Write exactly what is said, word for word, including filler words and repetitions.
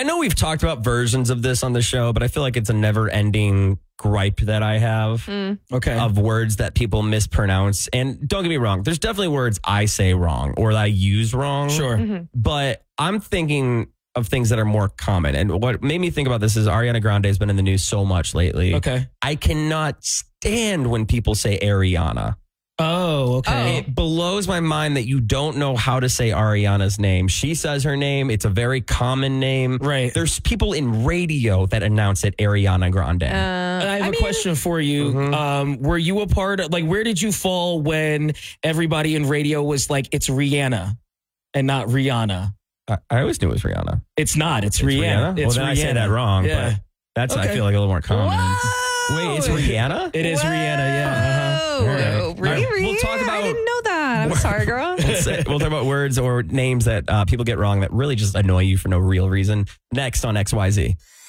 I know we've talked about versions of this on the show, but I feel like it's a never ending gripe that I have Mm. Okay. of words that people mispronounce. And don't get me wrong, there's definitely words I say wrong or that I use wrong. Sure. Mm-hmm. But I'm thinking of things that are more common. And what made me think about this is Ariana Grande has been in the news so much lately. Okay. I cannot stand when people say Ariana. Oh, okay. It blows my mind that you don't know how to say Ariana's name. She says her name. It's a very common name. Right. There's people in radio that announce it Ariana Grande. Uh, And I have I a mean- question for you. Mhm. Um, were you a part of, like, where did you fall when everybody in radio was like, it's Rihanna and not Rihanna? I, I always knew it was Rihanna. It's not. It's, It's Rihanna. Well, It's then Rihanna. I say that wrong. Yeah. But that's, I Okay. feel like, a little more common. Whoa! Wait, it's Rihanna? It is Whoa. Rihanna, yeah. Uh-huh. All right. Oh, All right. really? We'll talk about- I didn't know that. I'm sorry, girl. Let's say- we'll talk about words or names that uh, people get wrong that really just annoy you for no real reason. Next on X Y Z.